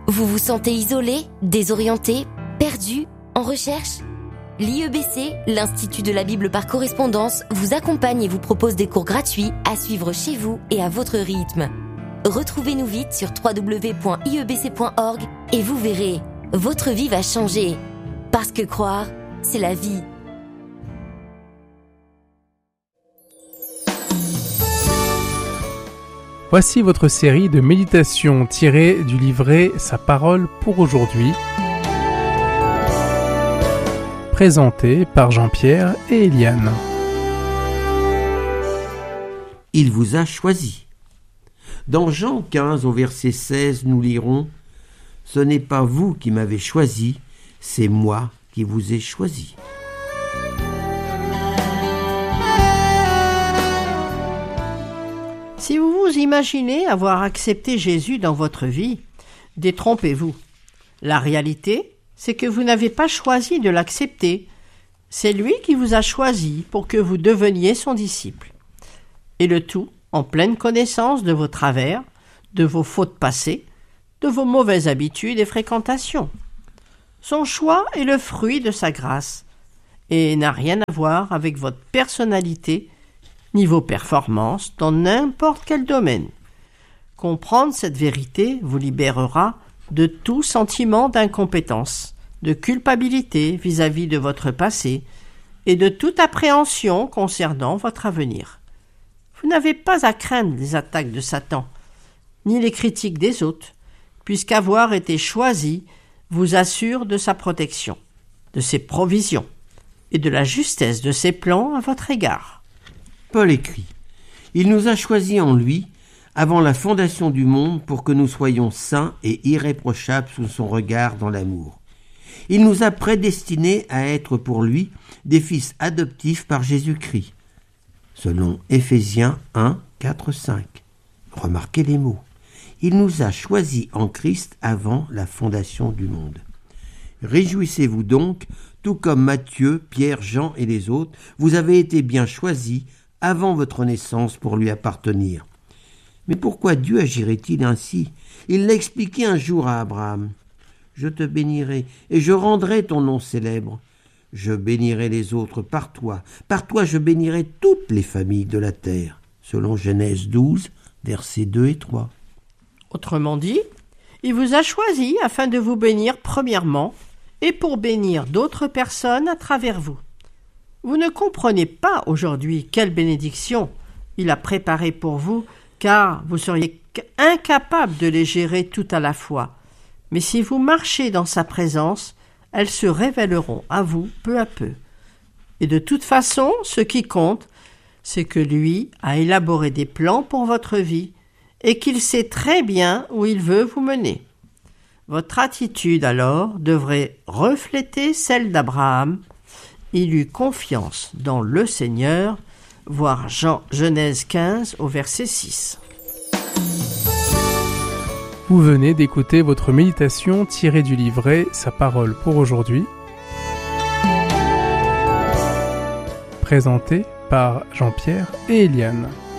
Vous vous sentez isolé, désorienté, perdu, en recherche ? L'IEBC, l'Institut de la Bible par correspondance, vous accompagne et vous propose des cours gratuits à suivre chez vous et à votre rythme. Retrouvez-nous vite sur www.iebc.org et vous verrez, votre vie va changer. Parce que croire, c'est la vie. Voici votre série de méditations tirées du livret Sa parole pour aujourd'hui, présentée par Jean-Pierre et Eliane. Il vous a choisi. Dans Jean 15 au verset 16, nous lirons « Ce n'est pas vous qui m'avez choisi, c'est moi qui vous ai choisi. » Si vous vous imaginez avoir accepté Jésus dans votre vie, détrompez-vous. La réalité, c'est que vous n'avez pas choisi de l'accepter. C'est lui qui vous a choisi pour que vous deveniez son disciple. Et le tout en pleine connaissance de vos travers, de vos fautes passées, de vos mauvaises habitudes et fréquentations. Son choix est le fruit de sa grâce et n'a rien à voir avec votre personnalité ni vos performances dans n'importe quel domaine. Comprendre cette vérité vous libérera de tout sentiment d'incompétence, de culpabilité vis-à-vis de votre passé et de toute appréhension concernant votre avenir. Vous n'avez pas à craindre les attaques de Satan, ni les critiques des autres, puisqu'avoir été choisi vous assure de sa protection, de ses provisions et de la justesse de ses plans à votre égard. Paul écrit « Il nous a choisis en lui, avant la fondation du monde, pour que nous soyons saints et irréprochables sous son regard dans l'amour. Il nous a prédestinés à être pour lui des fils adoptifs par Jésus-Christ. » Selon Éphésiens 1, 4, 5. Remarquez les mots. Il nous a choisis en Christ avant la fondation du monde. Réjouissez-vous donc, tout comme Matthieu, Pierre, Jean et les autres, vous avez été bien choisis avant votre naissance pour lui appartenir. Mais pourquoi Dieu agirait-il ainsi ? Il l'a expliqué un jour à Abraham. « Je te bénirai et je rendrai ton nom célèbre. Je bénirai les autres par toi je bénirai toutes les familles de la terre. » Selon Genèse 12, versets 2 et 3. Autrement dit, il vous a choisi afin de vous bénir premièrement et pour bénir d'autres personnes à travers vous. Vous ne comprenez pas aujourd'hui quelle bénédiction il a préparée pour vous, car vous seriez incapable de les gérer tout à la fois. Mais si vous marchez dans sa présence, elles se révéleront à vous peu à peu. Et de toute façon, ce qui compte, c'est que lui a élaboré des plans pour votre vie et qu'il sait très bien où il veut vous mener. Votre attitude alors devrait refléter celle d'Abraham. Il eut confiance dans le Seigneur, voir Genèse 15 au verset 6. Vous venez d'écouter votre méditation tirée du livret Sa parole pour aujourd'hui, présentée par Jean-Pierre et Eliane.